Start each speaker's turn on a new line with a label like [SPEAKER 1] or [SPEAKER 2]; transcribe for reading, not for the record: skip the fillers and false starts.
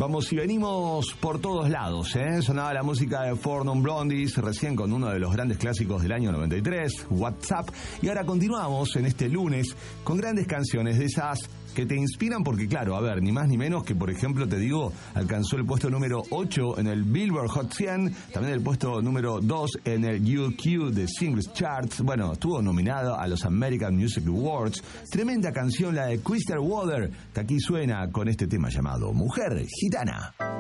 [SPEAKER 1] Vamos y venimos por todos lados, ¿eh? Sonaba la música de Four Non Blondies, recién con uno de los grandes clásicos del año 93, WhatsApp. Y ahora continuamos en este lunes con grandes canciones de esas que te inspiran porque, claro, a ver, ni más ni menos que, por ejemplo, te digo, alcanzó el puesto número 8 en el Billboard Hot 100, también el puesto número 2 en el UQ de Singles Charts. Bueno, estuvo nominado a los American Music Awards. Tremenda canción la de Crystal Water, que aquí suena con este tema llamado Mujer Gitana.